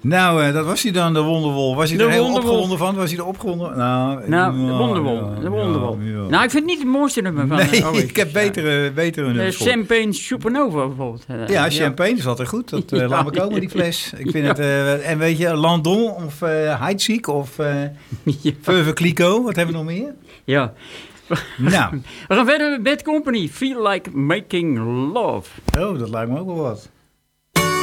Nou, dat was hij dan, de Wonderwol. Was hij De er heel Wonderwol. opgewonden van? Was hij er opgewonden? Nou, De Wonderwol. ja. Nou, ik vind het niet het mooiste nummer van Nee, Oasis. ik heb betere nummers voor. Champagne Supernova bijvoorbeeld. Ja, champagne is altijd goed. Dat laat me komen, die fles. Ik vind het... en weet je, Landon of Heidsieck of Veuve Clicquot. Wat hebben we nog meer? Ja. Nou. We gaan verder met Bad Company. Feel Like Making Love. Oh, dat lijkt me ook wel wat.